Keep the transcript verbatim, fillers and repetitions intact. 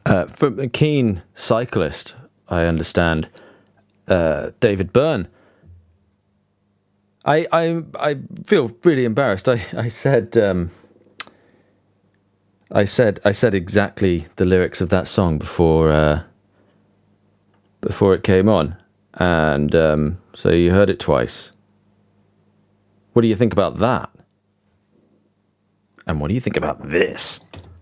Uh, from a keen cyclist, I understand, uh, David Byrne. I, I I feel really embarrassed. I I said um, I said I said exactly the lyrics of that song before uh, before it came on, and um, so you heard it twice. What do you think about that? And what do you think about this?